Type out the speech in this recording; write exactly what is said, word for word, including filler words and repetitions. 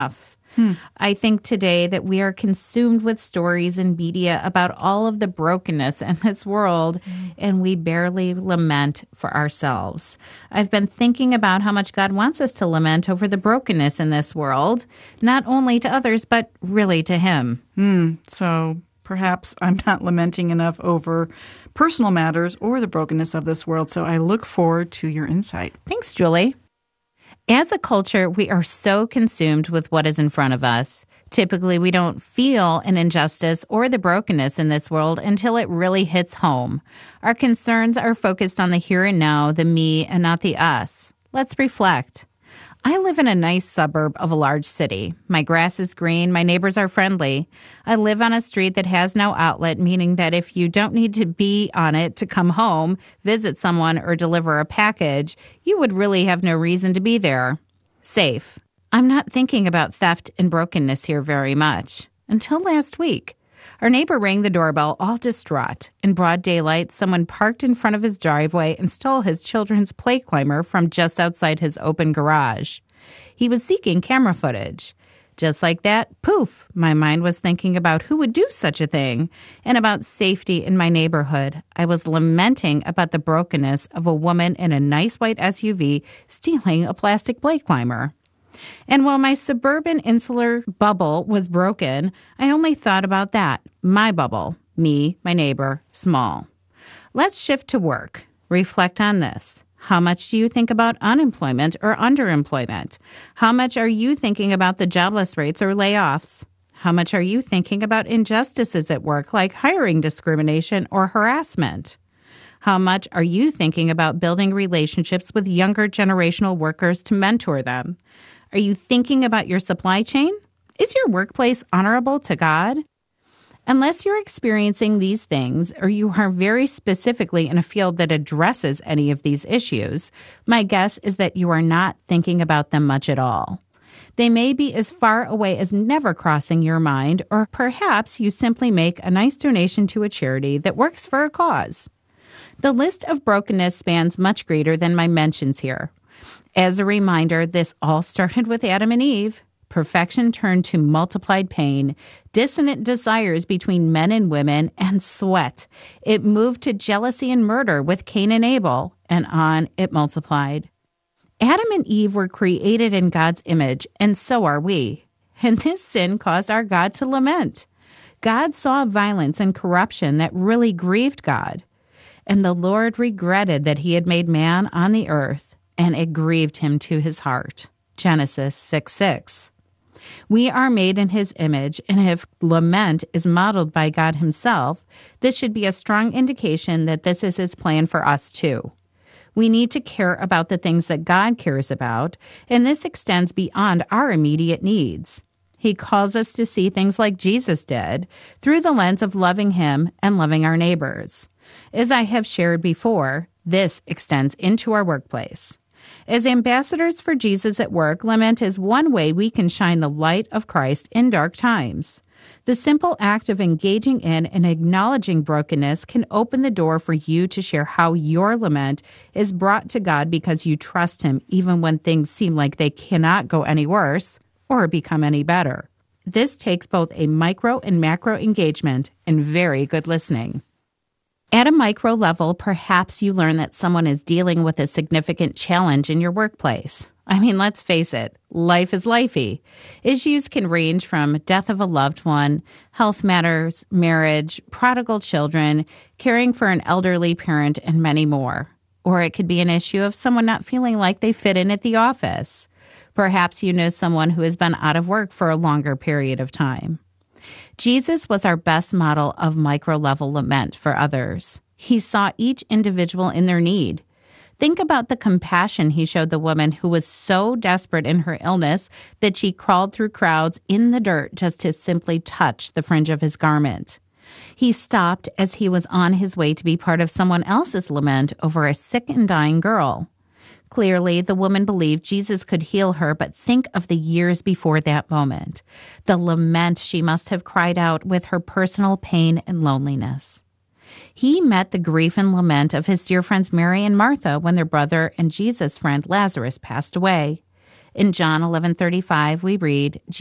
Hmm. I think today that we are consumed with stories and media about all of the brokenness in this world, mm. and we barely lament for ourselves. I've been thinking about how much God wants us to lament over the brokenness in this world, not only to others, but really to Him. Hmm. So perhaps I'm not lamenting enough over personal matters or the brokenness of this world, so I look forward to your insight. Thanks, Julie. As a culture, we are so consumed with what is in front of us. Typically, we don't feel an injustice or the brokenness in this world until it really hits home. Our concerns are focused on the here and now, the me, and not the us. Let's reflect. I live in a nice suburb of a large city. My grass is green. My neighbors are friendly. I live on a street that has no outlet, meaning that if you don't need to be on it to come home, visit someone, or deliver a package, you would really have no reason to be there. Safe. I'm not thinking about theft and brokenness here very much. Until last week. Our neighbor rang the doorbell, all distraught. In broad daylight, someone parked in front of his driveway and stole his children's play climber from just outside his open garage. He was seeking camera footage. Just like that, poof, my mind was thinking about who would do such a thing and about safety in my neighborhood. I was lamenting about the brokenness of a woman in a nice white S U V stealing a plastic play climber. And while my suburban insular bubble was broken, I only thought about that, my bubble, me, my neighbor, small. Let's shift to work. Reflect on this. How much do you think about unemployment or underemployment? How much are you thinking about the jobless rates or layoffs? How much are you thinking about injustices at work like hiring discrimination or harassment? How much are you thinking about building relationships with younger generational workers to mentor them? Are you thinking about your supply chain? Is your workplace honorable to God? Unless you're experiencing these things or you are very specifically in a field that addresses any of these issues, my guess is that you are not thinking about them much at all. They may be as far away as never crossing your mind, or perhaps you simply make a nice donation to a charity that works for a cause. The list of brokenness spans much greater than my mentions here. As a reminder, this all started with Adam and Eve. Perfection turned to multiplied pain, dissonant desires between men and women, and sweat. It moved to jealousy and murder with Cain and Abel, and on it multiplied. Adam and Eve were created in God's image, and so are we. And this sin caused our God to lament. God saw violence and corruption that really grieved God. And the Lord regretted that he had made man on the earth, and it grieved him to his heart. Genesis six six. We are made in his image, and if lament is modeled by God himself, this should be a strong indication that this is his plan for us too. We need to care about the things that God cares about, and this extends beyond our immediate needs. He calls us to see things like Jesus did, through the lens of loving him and loving our neighbors. As I have shared before, this extends into our workplace. As ambassadors for Jesus at work, lament is one way we can shine the light of Christ in dark times. The simple act of engaging in and acknowledging brokenness can open the door for you to share how your lament is brought to God because you trust him even when things seem like they cannot go any worse or become any better. This takes both a micro and macro engagement and very good listening. At a micro level, perhaps you learn that someone is dealing with a significant challenge in your workplace. I mean, let's face it, life is lifey. Issues can range from death of a loved one, health matters, marriage, prodigal children, caring for an elderly parent, and many more. Or it could be an issue of someone not feeling like they fit in at the office. Perhaps you know someone who has been out of work for a longer period of time. Jesus was our best model of micro-level lament for others. He saw each individual in their need. Think about the compassion he showed the woman who was so desperate in her illness that she crawled through crowds in the dirt just to simply touch the fringe of his garment. He stopped as he was on his way to be part of someone else's lament over a sick and dying girl. Clearly, the woman believed Jesus could heal her, but think of the years before that moment. The lament she must have cried out with her personal pain and loneliness. He met the grief and lament of his dear friends Mary and Martha when their brother and Jesus' friend Lazarus passed away. In John eleven thirty-five, we read,